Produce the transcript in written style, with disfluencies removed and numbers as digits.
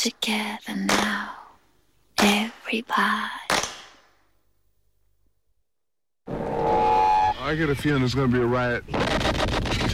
together now, everybody. I get a feeling there's gonna be a riot.